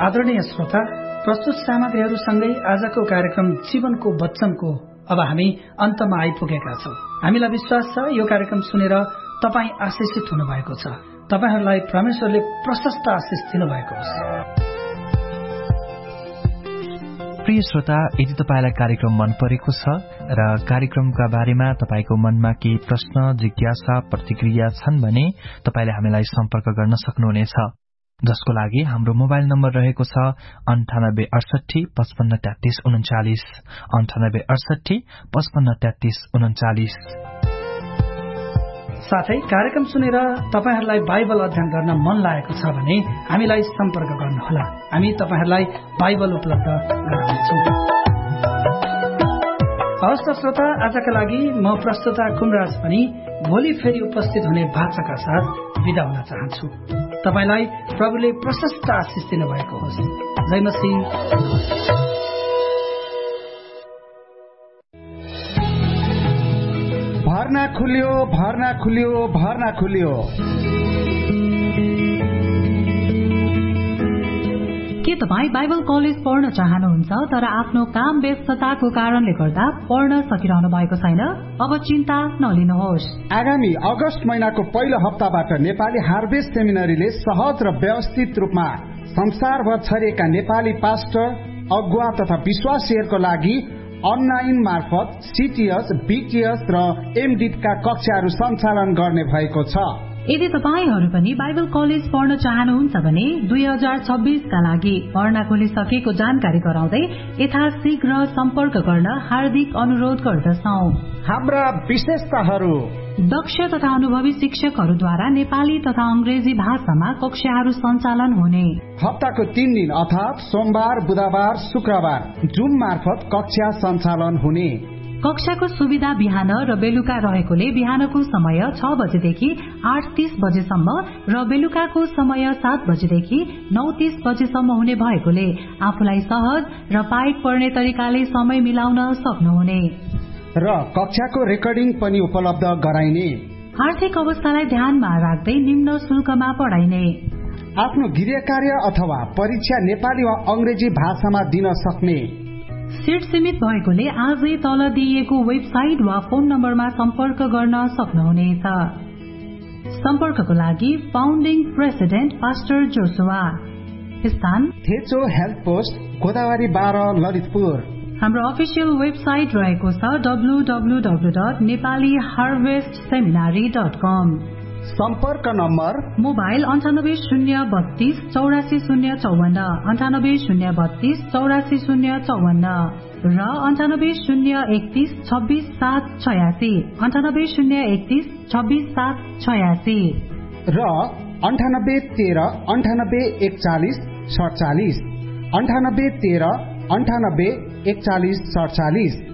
आदरणीय श्रोता, प्रस्तुत सामग्रीहरूसँगै आजको कार्यक्रम जीवनको वचनको अब हामी अन्तमा आइपुगेका छौं। हामीलाई विश्वास छ यो कार्यक्रम सुनेर तपाई आशिषित हुनुभएको छ। तपाईहरूलाई परमेश्वरले प्रशस्त आशिष दिनुभएको होस्। प्रिय श्रोता, यदि तपाईलाई कार्यक्रम मन परेको छ र कार्यक्रमका बारेमा तपाईको मनमा केही प्रश्न, जिज्ञासा, प्रतिक्रिया छन् भने तपाईले हामीलाई सम्पर्क गर्न सक्नुहुनेछ, जसको लागि हाम्रो मोबाइल नम्बर रहेको छ 9868 55 33 39 9868 55 33 39। साथै कार्यक्रम सुनेर तपाईहरूलाई बाइबल अध्ययन गर्न मन लागेको छ भने हामीलाई सम्पर्क गर्नुहोला। हामी तपाईहरूलाई बाइबल उपलब्ध गराउनेछौँ। हवस् त श्रोता, आजका लागि म प्रस्तुता कुमराज पनि भोलि फेरि उपस्थित हुने वाचाका साथ बिदा हुन चाहन्छु। तपाईलाई प्रभुले प्रशस्त आशिष दिनुभएको होस्। जय मसीह। भर्ना खुल्यो, भर्ना खुल्यो, भर्ना खुल्यो। के तपाईँ बाइबल कलेज पढ्न चाहनुहुन्छ तर आफ्नो काम व्यस्तताको कारणले गर्दा पढ्न सकिरहनु भएको छैन? अब चिन्ता नलिनुहोस्। आगामी अगस्त महिनाको पहिलो हप्ताबाट नेपाली हार्भेस्ट सेमिनरीले सहज र व्यवस्थित रूपमा संसारभर छरिएका नेपाली पास्टर, अगुवा तथा विश्वासीहरूको लागि अनलाइन मार्फत सीटीएस, बीटीएस र एमडीका कक्षाहरू सञ्चालन गर्ने भएको छ। यदि तपाईहरू पनि बाइबल कलेज पढ्न चाहनुहुन्छ भने 2026 का लागि भर्ना खोलिसकेको जानकारी गराउँदै यथाशीघ्र सम्पर्क गर्न हार्दिक अनुरोध गर्दछौं। हाम्रा विशेषताहरू: दक्ष तथा अनुभवी शिक्षकहरूद्वारा नेपाली तथा अंग्रेजी भाषामा कक्षाहरू सञ्चालन हुने। हप्ताको 3 दिन अर्थात सोमबार, बुधबार, शुक्रबार जुम मार्फत कक्षा सञ्चालन हुने। कक्षाको सुविधा बिहान र बेलुका रहेकोले बिहानको समय 6 बजेदेखि 8:30 बजेसम्म र बेलुकाको समय 7 बजेदेखि 9:30 बजेसम्म हुने भएकोले आफूलाई सहज र पाइक पर्ने तरिकाले समय मिलाउन सक्नुहुने र कक्षाको रेकर्डिङ पनि उपलब्ध गराइने। आर्थिक अवस्थालाई ध्यानमा राख्दै निम्न शुल्कमा पढाइने। आफ्नो गृह कार्य अथवा परीक्षा नेपाली वा अंग्रेजी भाषामा दिन सक्ने। सिट सीमित भएकोले आजै तल दिइएको वेबसाइट वा फोन नम्बरमा सम्पर्क गर्न सक्नुहुनेछ। सम्पर्कको लागि फाउन्डिङ प्रेसिडेन्ट पास्टर जोसुवा, स्थान थेचो हेल्थ पोस्ट, गोदावरी 12, ललितपुर। हाम्रो अफिसियल वेबसाइट रहेको छ www.nepaliharvestseminary.com। सम्पर्क नम्बर: मोबाइल 9803284054 9803284054 र 9801326786 9801326786 र 9813 9841 47 9813 9841 47।